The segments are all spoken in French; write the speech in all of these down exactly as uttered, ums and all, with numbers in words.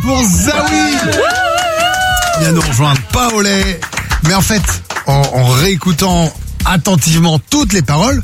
pour Zawi. Viens nous rejoindre Paolé. Mais en fait, en, en réécoutant attentivement toutes les paroles,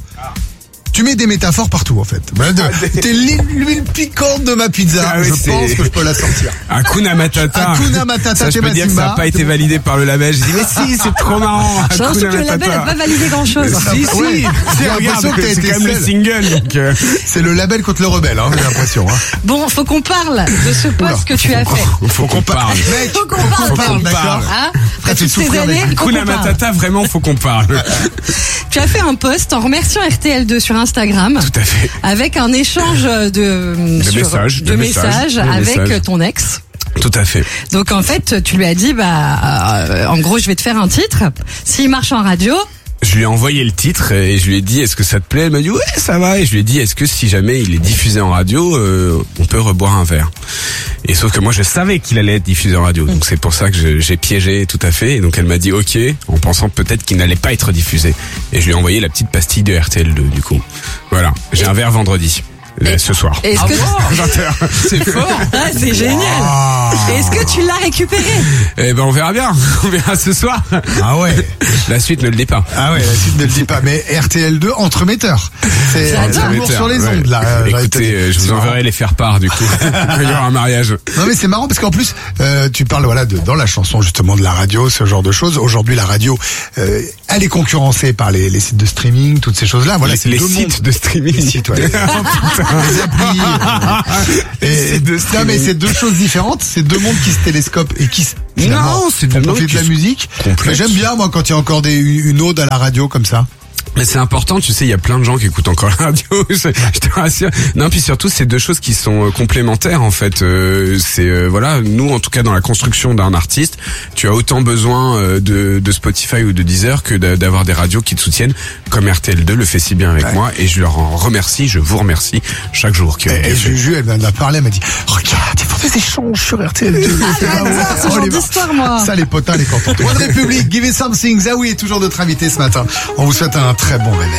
tu mets des métaphores partout en fait. T'es l'huile piquante de ma pizza. Ah oui, je c'est... pense que je peux la sortir. Hakuna Matata. Hakuna Matata. Ça, je peux dire que ça n'a pas été validé par le label. Je dis mais si, c'est trop marrant. J'ai l'impression que le label n'a pas validé grand chose. Si, si. Ouais. J'ai l'impression que c'est quand même le single. Donc euh... C'est le label contre le rebelle, hein, j'ai l'impression. Hein. Bon, faut qu'on parle de ce post que tu as fait. Faut qu'on parle. Mec, faut qu'on parle. Faut qu'on parle. Hein après toutes ces années, Hakuna Matata, vraiment, faut qu'on parle. Tu as fait un post en remerciant R T L deux sur Instagram. Tout à fait. Avec un échange de, de sur, messages, de, de messages, messages avec messages. ton ex. Tout à fait. Donc en fait, tu lui as dit, bah, euh, en gros, je vais te faire un titre. S'il marche en radio. Je lui ai envoyé le titre et je lui ai dit, est-ce que ça te plaît? Elle m'a dit, ouais, ça va. Et je lui ai dit, est-ce que si jamais il est diffusé en radio, euh, on peut reboire un verre? Et sauf que moi, je savais qu'il allait être diffusé en radio. Donc c'est pour ça que je, j'ai piégé tout à fait. Et donc elle m'a dit, ok, en pensant peut-être qu'il n'allait pas être diffusé. Et je lui ai envoyé la petite pastille de R T L deux, du coup. Voilà. J'ai et un verre vendredi. Et ce soir. Est-ce que ah vingt heures. C'est fort. Ah, c'est génial. Wow. Est-ce que tu l'as récupéré? Eh ben, on verra bien. On verra ce soir. Ah ouais. La suite ne le dit pas. Ah ouais, la suite ne le dit pas. Mais R T L deux entremetteur. C'est toujours sur les ondes, là. Ouais. Écoutez, euh, je vous enverrai les faire-part, du coup. Il y aura un mariage. Non, mais c'est marrant parce qu'en plus, euh, tu parles, voilà, de, dans la chanson, justement, de la radio, ce genre de choses. Aujourd'hui, la radio, euh, elle est concurrencée par les, les sites de streaming, toutes ces choses-là. Voilà, les, c'est les sites mondes. de streaming. Les sites, ouais. Les applis. Euh, et, et non, mais c'est deux choses différentes. C'est deux mondes qui se télescopent et qui non, c'est font profiter de la musique. Mais j'aime bien, moi, quand il y a encore des, une ode à la radio comme ça. Mais c'est important, tu sais, il y a plein de gens qui écoutent encore la radio, je, je te rassure. Non, puis surtout, c'est deux choses qui sont euh, complémentaires, en fait. Euh, c'est, euh, voilà, nous, en tout cas, dans la construction d'un artiste, tu as autant besoin euh, de, de Spotify ou de Deezer que d'avoir des radios qui te soutiennent, comme R T L deux le fait si bien avec ouais. moi, et je leur en remercie, je vous remercie chaque jour. Que et, et Juju, elle m'en a parlé, elle m'a dit, regarde, ils font des échanges sur R T L deux. Ah, j'adore ce genre d'histoire, moi. Ça, les potins, les contents. One Republic, Give It Something, Zawi est toujours notre invité ce matin. On vous souhaite un très bon réveil.